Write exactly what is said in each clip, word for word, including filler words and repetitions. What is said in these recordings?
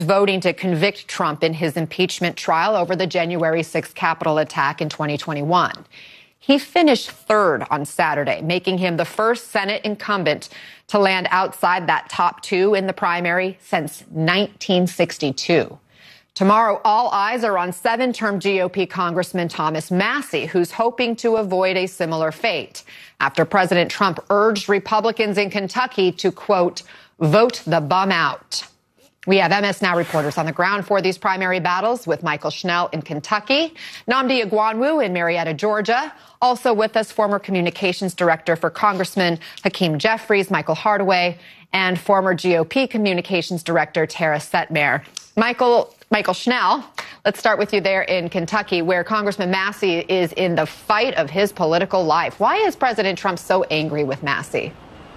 voting to convict Trump in his impeachment trial over the January sixth Capitol attack in twenty twenty-one. He finished third on Saturday, making him the first Senate incumbent to land outside that top two in the primary since nineteen sixty-two. Tomorrow, all eyes are on seven-term G O P Congressman Thomas Massie, who's hoping to avoid a similar fate after President Trump urged Republicans in Kentucky to, quote, vote the bum out. We have M S Now reporters on the ground for these primary battles with Michael Schnell in Kentucky, Nnamdi Egwuonwu in Marietta, Georgia. Also with us, former communications director for Congressman Hakeem Jeffries, Michael Hardaway, and former G O P communications director Tara Setmayer. Michael, Michael Schnell, let's start with you there in Kentucky, where Congressman Massie is in the fight of his political life. Why is President Trump so angry with Massie?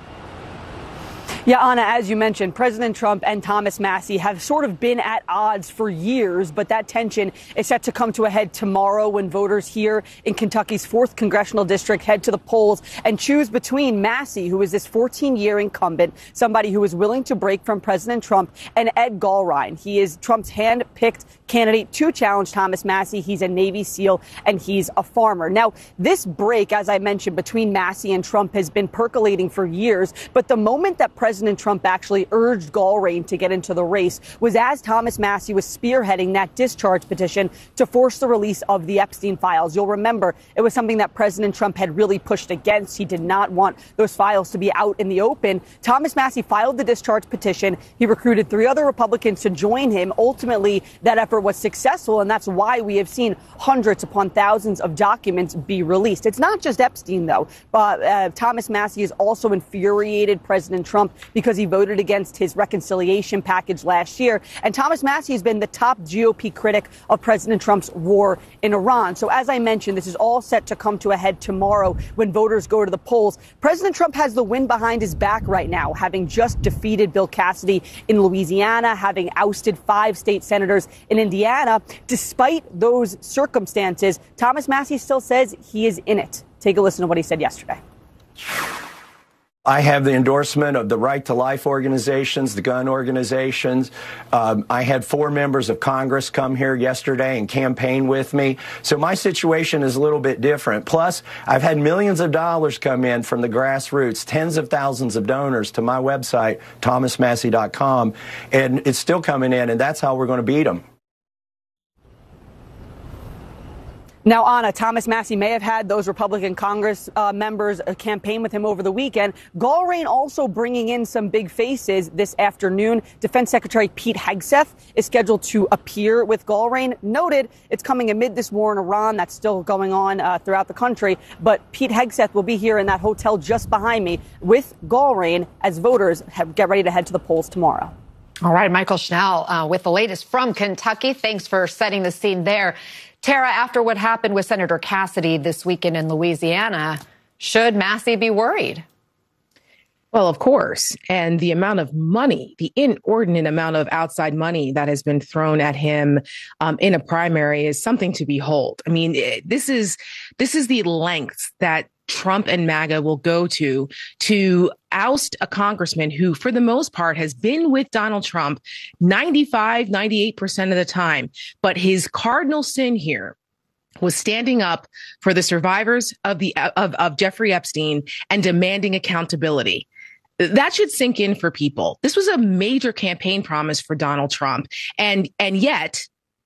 Yeah, Anna, as you mentioned, President Trump and Thomas Massie have sort of been at odds for years, but that tension is set to come to a head tomorrow when voters here in Kentucky's fourth congressional district head to the polls and choose between Massie, who is this fourteen-year incumbent, somebody who is willing to break from President Trump, and Ed Gallrein. He is Trump's hand-picked candidate to challenge Thomas Massie. He's a Navy SEAL and he's a farmer. Now, this break, as I mentioned, between Massie and Trump has been percolating for years, but the moment that President President Trump actually urged Gallrein to get into the race was as Thomas Massie was spearheading that discharge petition to force the release of the Epstein files. You'll remember it was something that President Trump had really pushed against. He did not want those files to be out in the open. Thomas Massie filed the discharge petition. He recruited three other Republicans to join him. Ultimately, that effort was successful, and that's why we have seen hundreds upon thousands of documents be released. It's not just Epstein, though. Uh, uh, Thomas Massie has also infuriated President Trump because he voted against his reconciliation package last year. And Thomas Massie has been the top G O P critic of President Trump's war in Iran. So as I mentioned, this is all set to come to a head tomorrow when voters go to the polls. President Trump has the wind behind his back right now, having just defeated Bill Cassidy in Louisiana, having ousted five state senators in Indiana. Despite those circumstances, Thomas Massie still says he is in it. Take a listen to what he said yesterday. I have the endorsement of the Right to Life organizations, the gun organizations. Um, I had four members of Congress come here yesterday and campaign with me. So my situation is a little bit different. Plus, I've had millions of dollars come in from the grassroots, tens of thousands of donors to my website, thomas massie dot com. And it's still coming in, and that's how we're going to beat them. Now, Anna, Thomas Massie may have had those Republican Congress uh, members uh, campaign with him over the weekend. Gallrein also bringing in some big faces this afternoon. Defense Secretary Pete Hegseth is scheduled to appear with Gallrein. Noted it's coming amid this war in Iran that's still going on uh, throughout the country. But Pete Hegseth will be here in that hotel just behind me with Gallrein as voters have, get ready to head to the polls tomorrow. All right, Michael Schnell uh, with the latest from Kentucky. Thanks for setting the scene there. Tara, after what happened with Senator Cassidy this weekend in Louisiana, should Massie be worried? Well, of course. And the amount of money, the inordinate amount of outside money that has been thrown at him um, in a primary is something to behold. I mean, this is this is the lengths that Trump and MAGA will go to to oust a congressman who, for the most part, has been with Donald Trump ninety-five, ninety-eight percent of the time. But his cardinal sin here was standing up for the survivors of the of, of Jeffrey Epstein and demanding accountability. That should sink in for people. This was a major campaign promise for Donald Trump. And and yet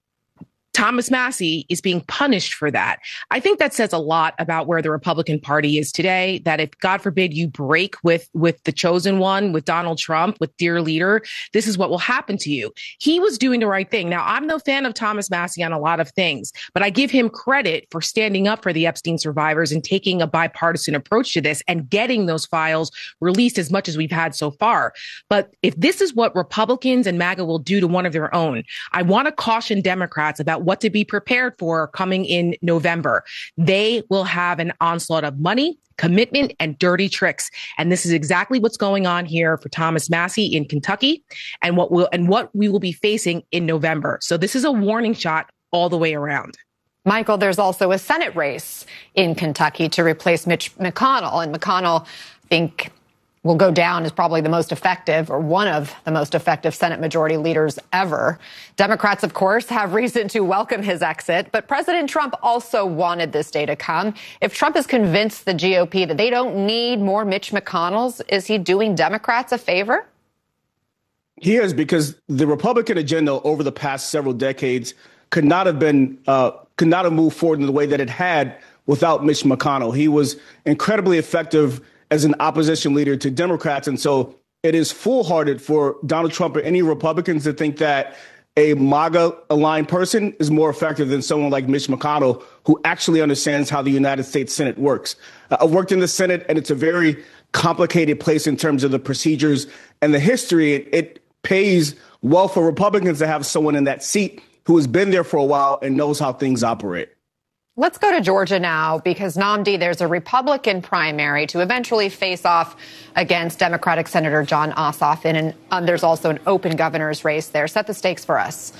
Thomas Massie is being punished for that. I think that says a lot about where the Republican Party is today, that if, God forbid, you break with, with the chosen one, with Donald Trump, with dear leader, this is what will happen to you. He was doing the right thing. Now, I'm no fan of Thomas Massie on a lot of things, but I give him credit for standing up for the Epstein survivors and taking a bipartisan approach to this and getting those files released as much as we've had so far. But if this is what Republicans and MAGA will do to one of their own, I want to caution Democrats about what to be prepared for coming in November. They will have an onslaught of money, commitment, and dirty tricks. And this is exactly what's going on here for Thomas Massie in Kentucky and what will and what we will be facing in November. So this is a warning shot all the way around. Michael, there's also a Senate race in Kentucky to replace Mitch McConnell. And McConnell, I think, will go down as probably the most effective or one of the most effective Senate Majority Leaders ever. Democrats, of course, have reason to welcome his exit, but President Trump also wanted this day to come. If Trump is convinced the G O P that they don't need more Mitch McConnells, is he doing Democrats a favor? He is, because the Republican agenda over the past several decades could not have been, uh, could not have moved forward in the way that it had without Mitch McConnell. He was incredibly effective as an opposition leader to Democrats. And so it is foolhardy for Donald Trump or any Republicans to think that a MAGA-aligned person is more effective than someone like Mitch McConnell, who actually understands how the United States Senate works. Uh, I've worked in the Senate, and it's a very complicated place in terms of the procedures and the history. It, it pays well for Republicans to have someone in that seat who has been there for a while and knows how things operate. Let's go to Georgia now, because, Nnamdi, there's a Republican primary to eventually face off against Democratic Senator Jon Ossoff, and an, um, there's also an open governor's race there. Set the stakes for us.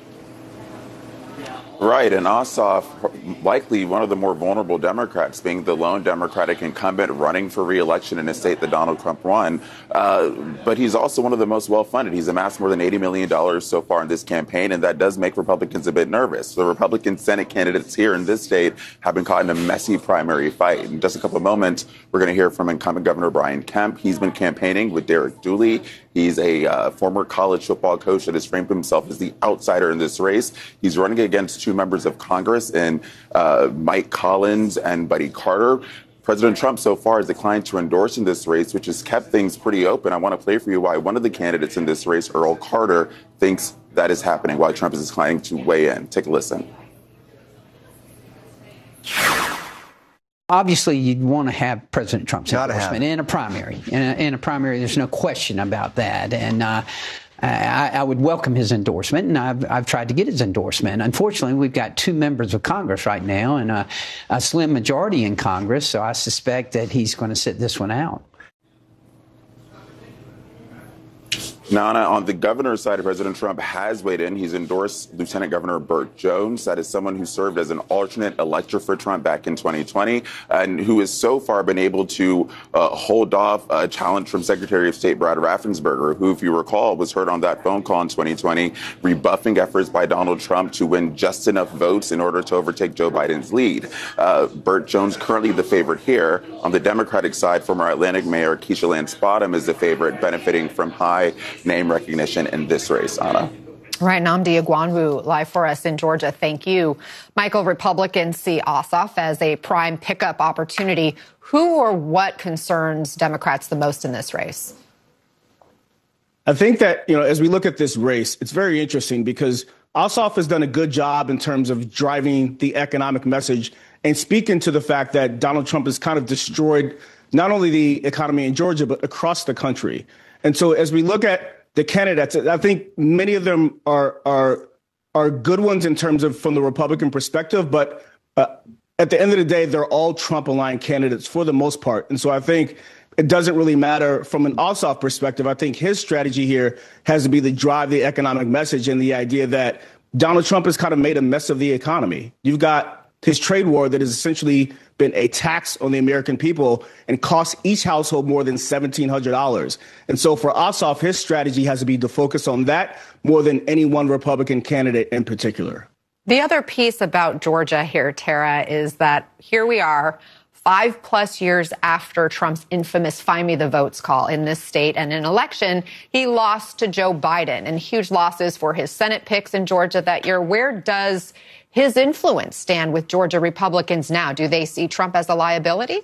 Right, and Ossoff, likely one of the more vulnerable Democrats, being the lone Democratic incumbent running for re-election in a state that Donald Trump won. Uh, but he's also one of the most well-funded. He's amassed more than eighty million dollars so far in this campaign, and that does make Republicans a bit nervous. The Republican Senate candidates here in this state have been caught in a messy primary fight. In just a couple of moments, we're going to hear from incumbent Governor Brian Kemp. He's been campaigning with Derek Dooley. He's a uh, former college football coach that has framed himself as the outsider in this race. He's running against two members of Congress, and uh, Mike Collins and Buddy Carter. President Trump so far has declined to endorse in this race, which has kept things pretty open. I want to play for you why one of the candidates in this race, Earl Carter, thinks that is happening, why Trump is declining to weigh in. Take a listen. Obviously, you'd want to have President Trump's endorsement in a primary. In a, in a primary, there's no question about that. And uh, I, I would welcome his endorsement, and I've, I've tried to get his endorsement. Unfortunately, we've got two members of Congress right now and a, a slim majority in Congress, so I suspect that he's going to sit this one out. Nana, on the governor's side, President Trump has weighed in. He's endorsed Lieutenant Governor Burt Jones. That is someone who served as an alternate elector for Trump back in twenty twenty and who has so far been able to uh, hold off a challenge from Secretary of State Brad Raffensperger, who, if you recall, was heard on that phone call in twenty twenty, rebuffing efforts by Donald Trump to win just enough votes in order to overtake Joe Biden's lead. Uh, Burt Jones, currently the favorite here. On the Democratic side, former Atlantic Mayor Keisha Lance Bottom is the favorite, benefiting from high name recognition in this race, Anna. Right, Nnamdi Egwanwu, live for us in Georgia. Thank you. Michael, Republicans see Ossoff as a prime pickup opportunity. Who or what concerns Democrats the most in this race? I think that, you know, as we look at this race, it's very interesting because Ossoff has done a good job in terms of driving the economic message and speaking to the fact that Donald Trump has kind of destroyed not only the economy in Georgia, but across the country. And so as we look at the candidates, I think many of them are are are good ones in terms of from the Republican perspective. But uh, at the end of the day, they're all Trump-aligned candidates for the most part. And so I think it doesn't really matter from an Ossoff perspective. I think his strategy here has to be to drive the economic message and the idea that Donald Trump has kind of made a mess of the economy. You've got his trade war that has essentially been a tax on the American people and cost each household more than seventeen hundred dollars. And so for Ossoff, his strategy has to be to focus on that more than any one Republican candidate in particular. The other piece about Georgia here, Tara, is that here we are, five plus years after Trump's infamous Find Me the Votes call in this state, and in election, he lost to Joe Biden, and huge losses for his Senate picks in Georgia that year. Where does his influence stand with Georgia Republicans now? Do they see Trump as a liability?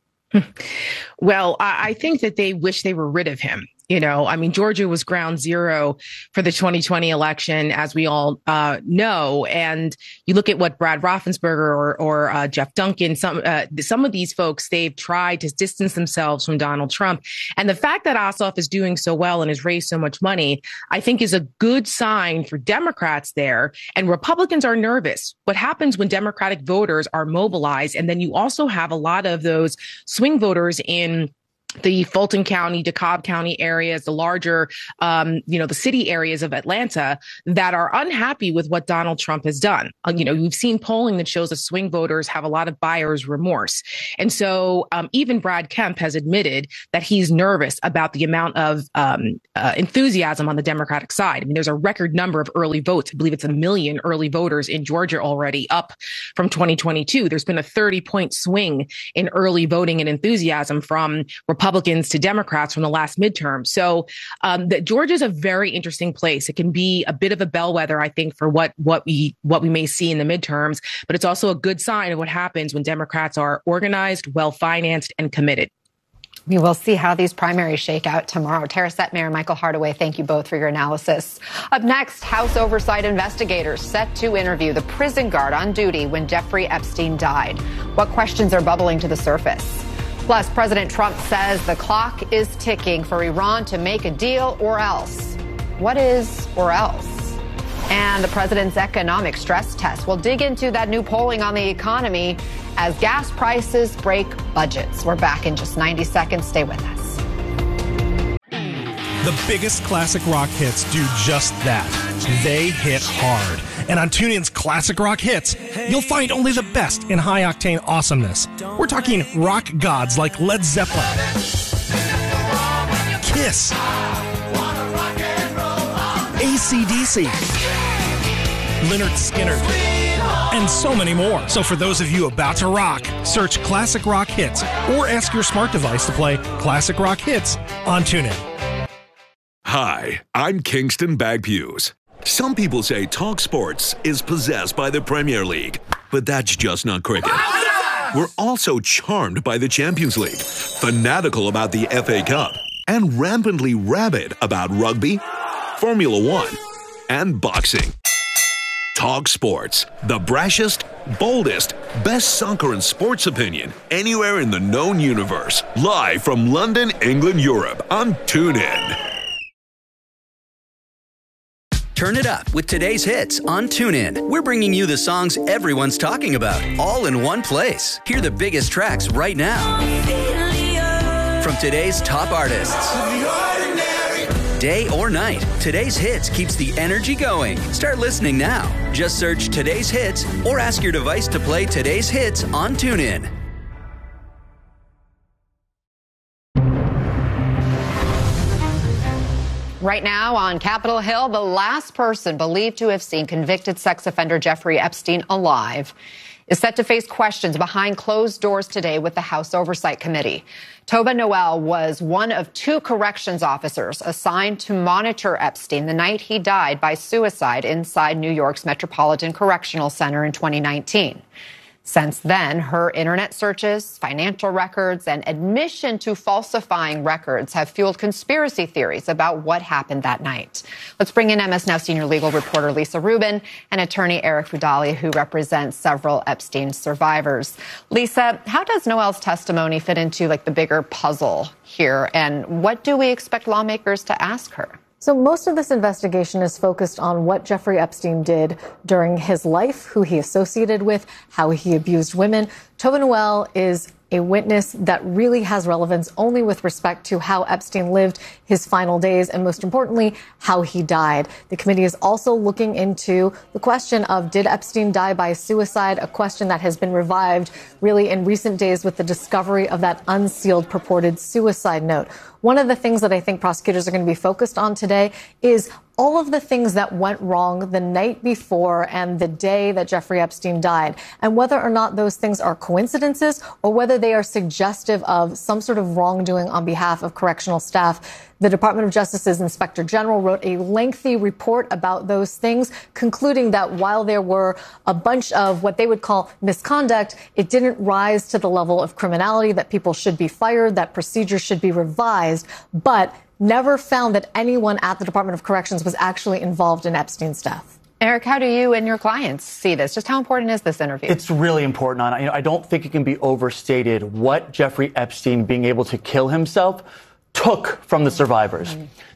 Well, I think that they wish they were rid of him. You know, I mean, Georgia was ground zero for the twenty twenty election, as we all uh, know. And you look at what Brad Raffensperger or, or uh, Jeff Duncan, some uh, some of these folks, they've tried to distance themselves from Donald Trump. And the fact that Ossoff is doing so well and has raised so much money, I think is a good sign for Democrats there. And Republicans are nervous. What happens when Democratic voters are mobilized? And then you also have a lot of those swing voters in the Fulton County, DeKalb County areas, the larger, um, you know, the city areas of Atlanta that are unhappy with what Donald Trump has done. Uh, you know, we've seen polling that shows that swing voters have a lot of buyer's remorse. And so um, even Brad Kemp has admitted that he's nervous about the amount of um, uh, enthusiasm on the Democratic side. I mean, there's a record number of early votes. I believe it's a million early voters in Georgia already, up from twenty twenty-two. There's been a thirty point swing in early voting and enthusiasm from Republicans to Democrats from the last midterm. So um, that Georgia is a very interesting place. It can be a bit of a bellwether, I think, for what what we what we may see in the midterms, but it's also a good sign of what happens when Democrats are organized, well-financed, and committed. We will see how these primaries shake out tomorrow. Tara Setmayer, Michael Hardaway, thank you both for your analysis. Up next, House oversight investigators set to interview the prison guard on duty when Jeffrey Epstein died. What questions are bubbling to the surface? Plus, President Trump says the clock is ticking for Iran to make a deal or else. What is or else? And the president's economic stress test. We'll dig into that new polling on the economy as gas prices break budgets. We're back in just ninety seconds. Stay with us. The biggest classic rock hits do just that. They hit hard. And on TuneIn's Classic Rock Hits, you'll find only the best in high-octane awesomeness. We're talking rock gods like Led Zeppelin, Kiss, A C D C, Lynyrd Skynyrd, and so many more. So for those of you about to rock, search Classic Rock Hits or ask your smart device to play Classic Rock Hits on TuneIn. Hi, I'm Kingston Bagpues. Some people say Talk Sports is possessed by the Premier League, but that's just not cricket. We're also charmed by the Champions League, fanatical about the F A Cup, and rampantly rabid about rugby, Formula One, and boxing. Talk Sports, the brashest, boldest, best soccer and sports opinion anywhere in the known universe. Live from London, England, Europe on TuneIn. Turn it up with today's hits on TuneIn. We're bringing you the songs everyone's talking about, all in one place. Hear the biggest tracks right now from today's top artists. Day or night, today's hits keeps the energy going. Start listening now. Just search today's hits or ask your device to play today's hits on TuneIn. Right now on Capitol Hill, the last person believed to have seen convicted sex offender Jeffrey Epstein alive is set to face questions behind closed doors today with the House Oversight Committee. Toba Noel was one of two corrections officers assigned to monitor Epstein the night he died by suicide inside New York's Metropolitan Correctional Center in twenty nineteen. Since then, her internet searches, financial records, and admission to falsifying records have fueled conspiracy theories about what happened that night. Let's bring in M S Now senior legal reporter Lisa Rubin and attorney Eric Fudali, who represents several Epstein survivors. Lisa, how does Noel's testimony fit into like the bigger puzzle here, and what do we expect lawmakers to ask her? So most of this investigation is focused on what Jeffrey Epstein did during his life, who he associated with, how he abused women. Toba Noel is a witness that really has relevance only with respect to how Epstein lived his final days and, most importantly, how he died. The committee is also looking into the question of, did Epstein die by suicide, a question that has been revived really in recent days with the discovery of that unsealed purported suicide note. One of the things that I think prosecutors are going to be focused on today is all of the things that went wrong the night before and the day that Jeffrey Epstein died, and whether or not those things are coincidences or whether they are suggestive of some sort of wrongdoing on behalf of correctional staff. The Department of Justice's Inspector General wrote a lengthy report about those things, concluding that while there were a bunch of what they would call misconduct, it didn't rise to the level of criminality, that people should be fired, that procedures should be revised, but never found that anyone at the Department of Corrections was actually involved in Epstein's death. Eric, how do you and your clients see this? Just how important is this interview? It's really important, Anna. You know, I don't think it can be overstated what Jeffrey Epstein being able to kill himself took from the survivors. Mm-hmm.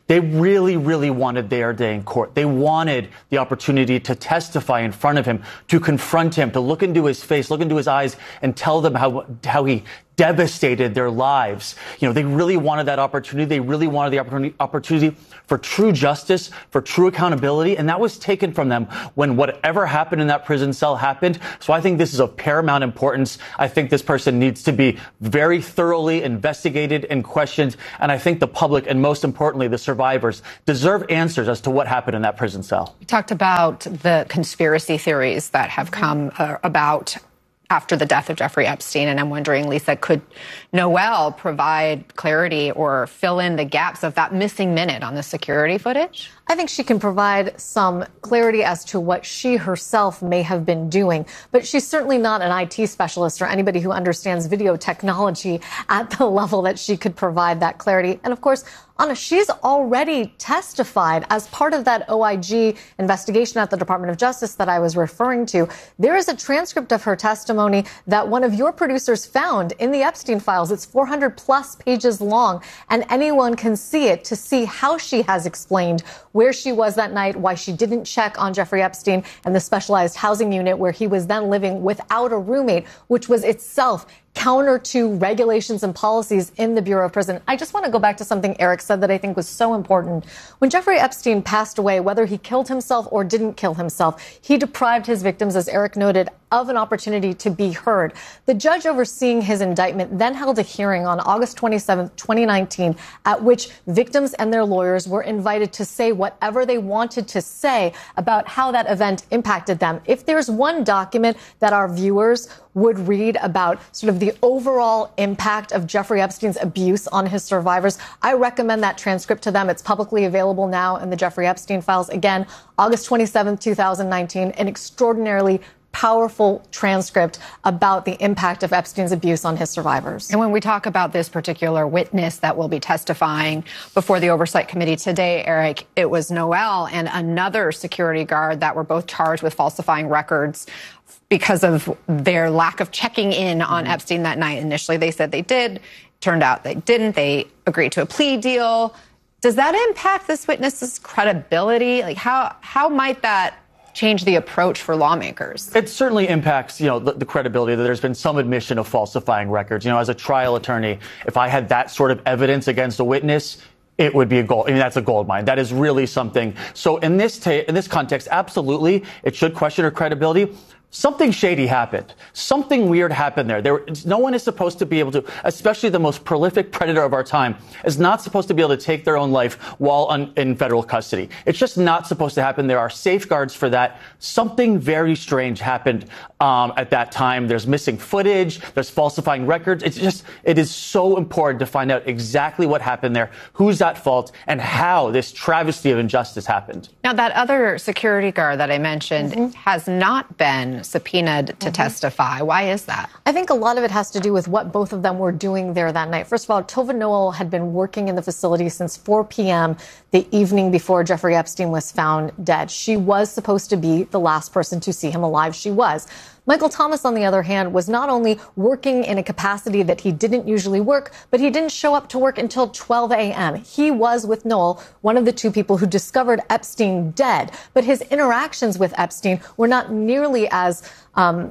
They really, really wanted their day in court. They wanted the opportunity to testify in front of him, to confront him, to look into his face, look into his eyes, and tell them how how he devastated their lives. You know, they really wanted that opportunity. They really wanted the opportunity, opportunity for true justice, for true accountability, and that was taken from them when whatever happened in that prison cell happened. So I think this is of paramount importance. I think this person needs to be very thoroughly investigated and questioned, and I think the public, and most importantly, the survivors, deserve answers as to what happened in that prison cell. We talked about the conspiracy theories that have come uh, about after the death of Jeffrey Epstein. And I'm wondering, Lisa, could Noel provide clarity or fill in the gaps of that missing minute on the security footage? I think she can provide some clarity as to what she herself may have been doing, but she's certainly not an I T specialist or anybody who understands video technology at the level that she could provide that clarity. And of course, Anna, she's already testified as part of that O I G investigation at the Department of Justice that I was referring to. There is a transcript of her testimony that one of your producers found in the Epstein files. It's four hundred plus pages long, and anyone can see it to see how she has explained where she was that night, why she didn't check on Jeffrey Epstein and the specialized housing unit where he was then living without a roommate, which was itself counter to regulations and policies in the Bureau of Prison. I just want to go back to something Eric said that I think was so important. When Jeffrey Epstein passed away, whether he killed himself or didn't kill himself, he deprived his victims, as Eric noted, of an opportunity to be heard. The judge overseeing his indictment then held a hearing on August twenty-seventh, twenty nineteen, at which victims and their lawyers were invited to say whatever they wanted to say about how that event impacted them. If there's one document that our viewers would read about sort of the overall impact of Jeffrey Epstein's abuse on his survivors, I recommend that transcript to them. It's publicly available now in the Jeffrey Epstein files. Again, August twenty-seventh, twenty nineteen, an extraordinarily powerful transcript about the impact of Epstein's abuse on his survivors. And when we talk about this particular witness that will be testifying before the Oversight Committee today, Eric, it was Noel and another security guard that were both charged with falsifying records because of their lack of checking in on mm-hmm. Epstein that night. Initially, they said they did. Turned out they didn't. They agreed to a plea deal. Does that impact this witness's credibility? Like, how how might that change the approach for lawmakers? It certainly impacts, you know, the, the credibility that there's been some admission of falsifying records. You know, as a trial attorney, if I had that sort of evidence against a witness, it would be a gold. I mean, that's a gold mine. That is really something. So in this ta- in this context, absolutely, it should question her credibility. Something shady happened. Something weird happened there. There, no one is supposed to be able to, especially the most prolific predator of our time, is not supposed to be able to take their own life while on, in federal custody. It's just not supposed to happen. There are safeguards for that. Something very strange happened um, at that time. There's missing footage. There's falsifying records. It's just, it is so important to find out exactly what happened there, who's at fault, and how this travesty of injustice happened. Now, that other security guard that I mentioned mm-hmm. has not been subpoenaed to mm-hmm. testify. Why is that? I think a lot of it has to do with what both of them were doing there that night. First of all, Tova Noel had been working in the facility since four p.m. the evening before Jeffrey Epstein was found dead. She was supposed to be the last person to see him alive. She was. Michael Thomas, on the other hand, was not only working in a capacity that he didn't usually work, but he didn't show up to work until twelve a.m. He was, with Noel, one of the two people who discovered Epstein dead. But his interactions with Epstein were not nearly as um,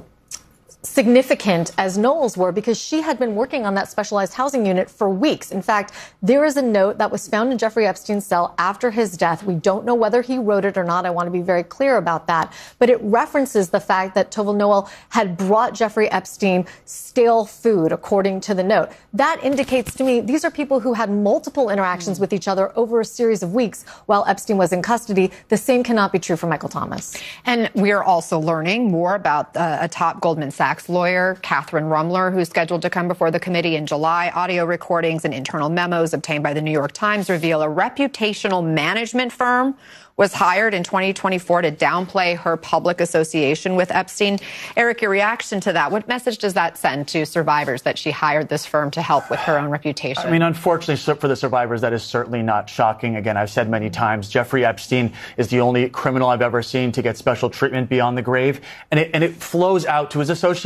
significant as Noel's were, because she had been working on that specialized housing unit for weeks. In fact, there is a note that was found in Jeffrey Epstein's cell after his death. We don't know whether he wrote it or not. I want to be very clear about that. But it references the fact that Tova Noel had brought Jeffrey Epstein stale food, according to the note. That indicates to me these are people who had multiple interactions with each other over a series of weeks while Epstein was in custody. The same cannot be true for Michael Thomas. And we are also learning more about uh, a top Goldman Sachs lawyer, Catherine Rumler, who's scheduled to come before the committee in July. Audio recordings and internal memos obtained by the New York Times reveal a reputational management firm was hired in twenty twenty-four to downplay her public association with Epstein. Eric, your reaction to that, what message does that send to survivors that she hired this firm to help with her own reputation? I mean, unfortunately for the survivors, that is certainly not shocking. Again, I've said many times, Jeffrey Epstein is the only criminal I've ever seen to get special treatment beyond the grave, and it, and it flows out to his associates.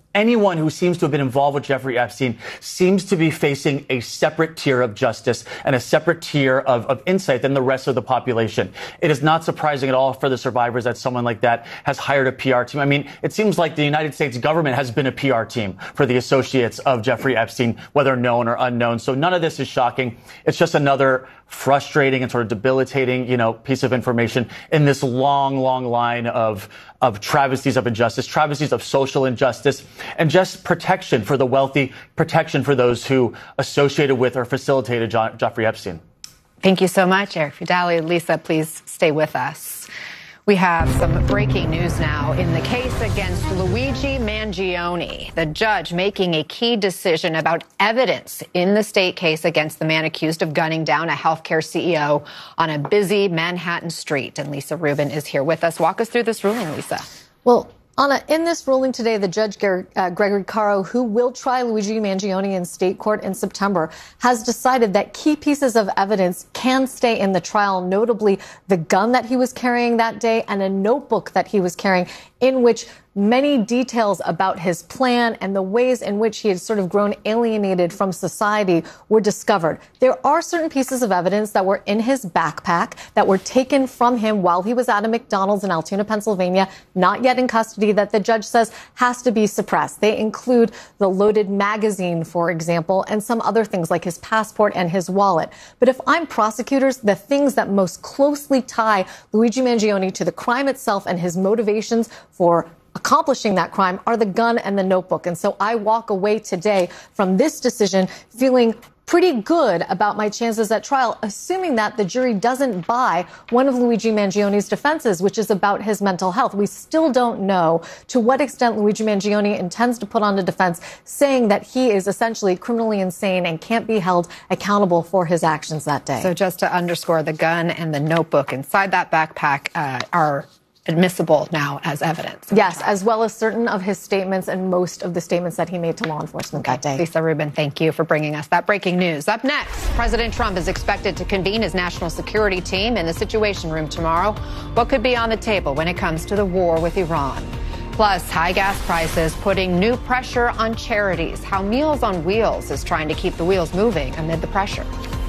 anyone who seems to have been involved with Jeffrey Epstein seems to be facing a separate tier of justice and a separate tier of, of insight than the rest of the population. It is not surprising at all for the survivors that someone like that has hired a P R team. I mean, it seems like the United States government has been a P R team for the associates of Jeffrey Epstein, whether known or unknown. So none of this is shocking. It's just another frustrating and sort of debilitating, you know, piece of information in this long, long line of of travesties of injustice, travesties of social injustice, and just protection for the wealthy, protection for those who associated with or facilitated John, Jeffrey Epstein. Thank you so much, Eric Fidali. Lisa, please stay with us. We have some breaking news now in the case against Luigi Mangione, the judge making a key decision about evidence in the state case against the man accused of gunning down a healthcare C E O on a busy Manhattan street. And Lisa Rubin is here with us. Walk us through this ruling, Lisa. Well, Anna, in this ruling today, the judge, uh, Gregory Caro, who will try Luigi Mangione in state court in September, has decided that key pieces of evidence can stay in the trial, notably the gun that he was carrying that day and a notebook that he was carrying in which many details about his plan and the ways in which he had sort of grown alienated from society were discovered. There are certain pieces of evidence that were in his backpack that were taken from him while he was at a McDonald's in Altoona, Pennsylvania, not yet in custody, that the judge says has to be suppressed. They include the loaded magazine, for example, and some other things like his passport and his wallet. But if I'm prosecutors, the things that most closely tie Luigi Mangione to the crime itself and his motivations for accomplishing that crime are the gun and the notebook. And so I walk away today from this decision feeling pretty good about my chances at trial, assuming that the jury doesn't buy one of Luigi Mangione's defenses, which is about his mental health. We still don't know to what extent Luigi Mangione intends to put on a defense saying that he is essentially criminally insane and can't be held accountable for his actions that day. So just to underscore, the gun and the notebook inside that backpack uh, are admissible now as evidence. Yes, as well as certain of his statements and most of the statements that he made to law enforcement okay. that day. Lisa Rubin, thank you for bringing us that breaking news. Up next, President Trump is expected to convene his national security team in the Situation Room tomorrow. What could be on the table when it comes to the war with Iran? Plus, high gas prices putting new pressure on charities. How Meals on Wheels is trying to keep the wheels moving amid the pressure.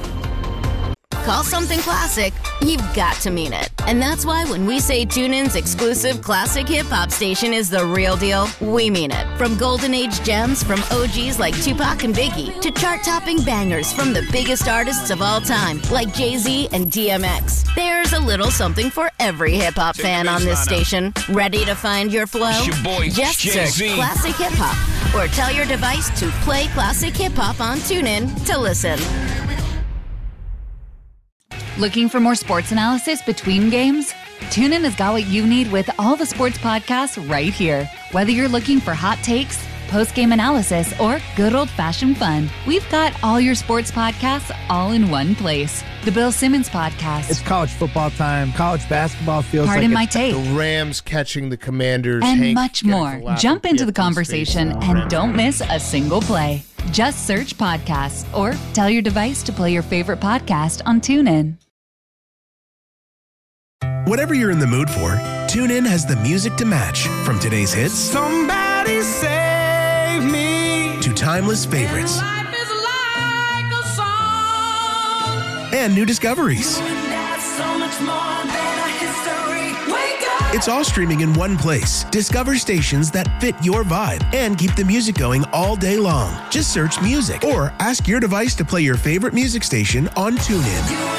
Call something classic, you've got to mean it. And that's why when we say TuneIn's exclusive classic hip-hop station is the real deal, we mean it. From golden age gems from O Gs like Tupac and Biggie to chart-topping bangers from the biggest artists of all time like Jay-Z and D M X. There's a little something for every hip-hop fan on this station. Ready to find your flow? It's your boy, Just Jay-Z. search Classic Hip-Hop or tell your device to play Classic Hip-Hop on TuneIn to listen. Looking for more sports analysis between games? TuneIn has got what you need with all the sports podcasts right here. Whether you're looking for hot takes, post-game analysis, or good old-fashioned fun, we've got all your sports podcasts all in one place. The Bill Simmons Podcast. It's college football time. College basketball feels Pardon like my take. The Rams catching the Commanders. And Hank much more. Jump into the conversation and Rams. don't miss a single play. Just search podcasts or tell your device to play your favorite podcast on TuneIn. Whatever you're in the mood for, TuneIn has the music to match. From today's hits, Somebody save me, to timeless favorites, life is like a song, and new discoveries. so much more than a history. Wake up. It's all streaming in one place. Discover stations that fit your vibe and keep the music going all day long. Just search music or ask your device to play your favorite music station on TuneIn.